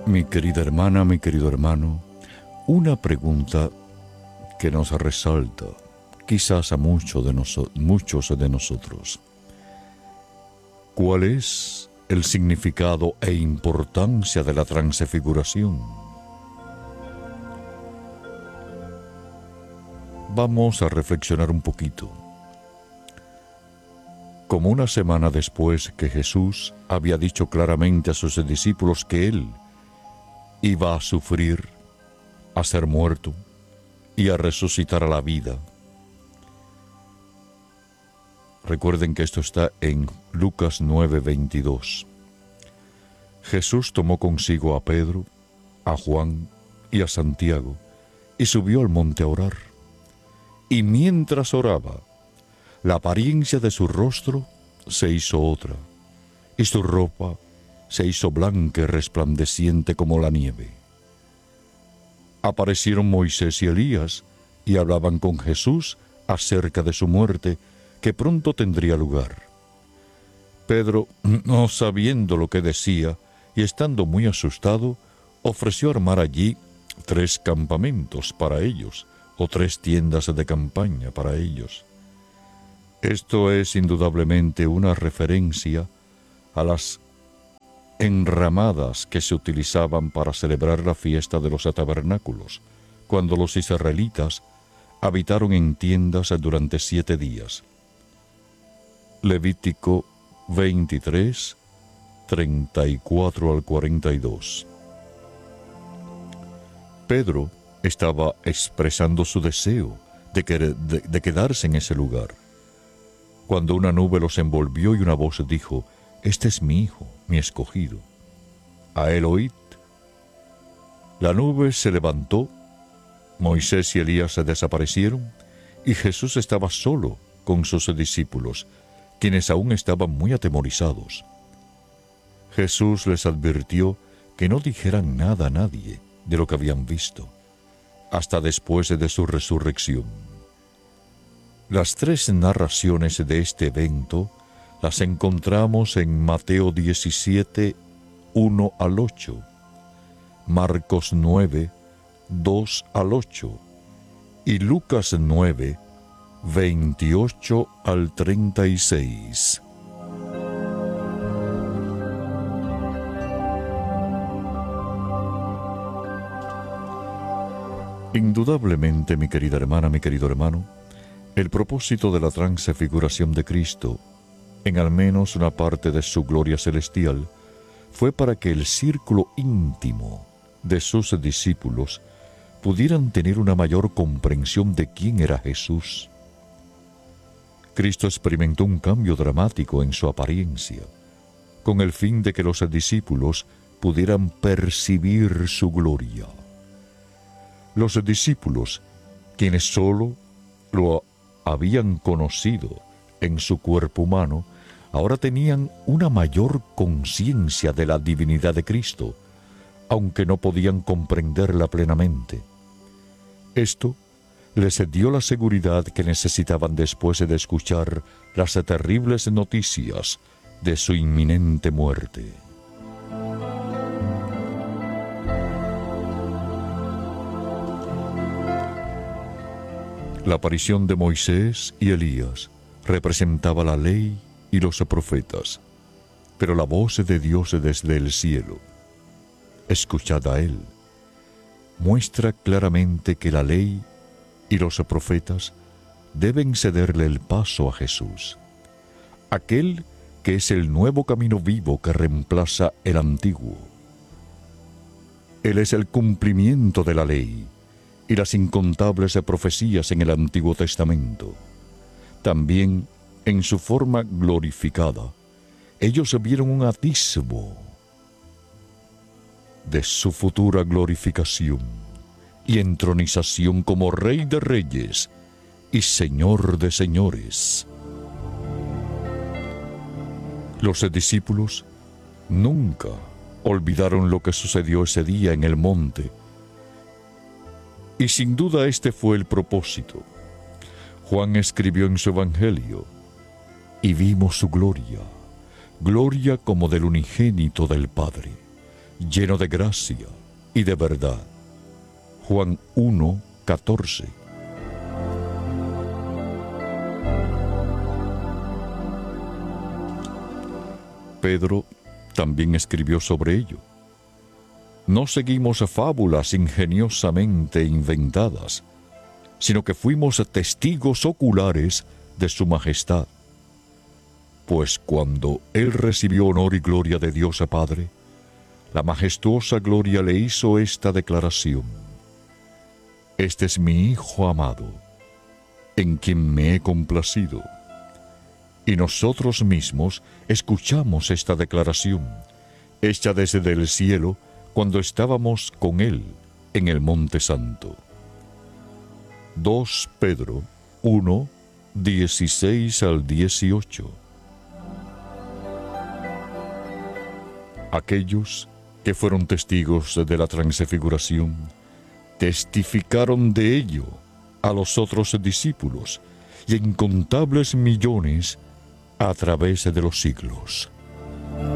Mi querida hermana, mi querido hermano, una pregunta que nos resalta, quizás a muchos de nosotros. ¿Cuál es el significado e importancia de la transfiguración? Vamos a reflexionar un poquito. Como una semana después que Jesús había dicho claramente a sus discípulos que Él iba a sufrir, a ser muerto y a resucitar a la vida. Recuerden que esto está en Lucas 9:22. Jesús tomó consigo a Pedro, a Juan y a Santiago y subió al monte a orar. Y mientras oraba, la apariencia de su rostro se hizo otra, y su ropa se hizo blanca y resplandeciente como la nieve. Aparecieron Moisés y Elías y hablaban con Jesús acerca de su muerte, que pronto tendría lugar. Pedro, no sabiendo lo que decía y estando muy asustado, ofreció armar allí 3 campamentos para ellos, o 3 tiendas de campaña para ellos. Esto es indudablemente una referencia a las enramadas que se utilizaban para celebrar la fiesta de los tabernáculos, cuando los israelitas habitaron en tiendas durante 7 días. Levítico 23, 34 al 42. Pedro estaba expresando su deseo de quedarse en ese lugar, cuando una nube los envolvió y una voz dijo: «Este es mi hijo, mi escogido. A él oíd». La nube se levantó, Moisés y Elías se desaparecieron, y Jesús estaba solo con sus discípulos, quienes aún estaban muy atemorizados. Jesús les advirtió que no dijeran nada a nadie de lo que habían visto, hasta después de su resurrección. Las 3 narraciones de este evento las encontramos en Mateo 17, 1 al 8, Marcos 9, 2 al 8 y Lucas 9, 28 al 36. Indudablemente, mi querida hermana, mi querido hermano, el propósito de la transfiguración de Cristo, en al menos una parte de su gloria celestial, fue para que el círculo íntimo de sus discípulos pudieran tener una mayor comprensión de quién era Jesús. Cristo experimentó un cambio dramático en su apariencia, con el fin de que los discípulos pudieran percibir su gloria. Los discípulos, quienes solo lo habían conocido en su cuerpo humano, ahora tenían una mayor conciencia de la divinidad de Cristo, aunque no podían comprenderla plenamente. Esto les dio la seguridad que necesitaban después de escuchar las terribles noticias de su inminente muerte. La aparición de Moisés y Elías representaba la ley y los profetas, pero la voz de Dios desde el cielo, escuchad a Él, muestra claramente que la ley y los profetas deben cederle el paso a Jesús, aquel que es el nuevo camino vivo que reemplaza el antiguo. Él es el cumplimiento de la ley y las incontables profecías en el Antiguo Testamento. También, en su forma glorificada, ellos vieron un atisbo de su futura glorificación y entronización como Rey de Reyes y Señor de Señores. Los discípulos nunca olvidaron lo que sucedió ese día en el monte, y sin duda este fue el propósito. Juan escribió en su Evangelio: «Y vimos su gloria, gloria como del unigénito del Padre, lleno de gracia y de verdad. Juan 1:14. Pedro también escribió sobre ello. No seguimos fábulas ingeniosamente inventadas, sino que fuimos testigos oculares de su majestad. Pues cuando él recibió honor y gloria de Dios Padre, la majestuosa gloria le hizo esta declaración: Este es mi Hijo amado, en quien me he complacido. Y nosotros mismos escuchamos esta declaración, hecha desde el cielo, cuando estábamos con él en el Monte Santo. 2 Pedro 1:16-18. Aquellos que fueron testigos de la transfiguración testificaron de ello a los otros discípulos y a incontables millones a través de los siglos.